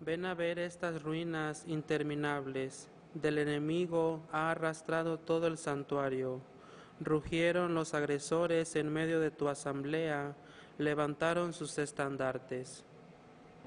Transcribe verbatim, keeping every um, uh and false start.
Ven a ver estas ruinas interminables. Del enemigo ha arrastrado todo el santuario. Rugieron los agresores en medio de tu asamblea, levantaron sus estandartes.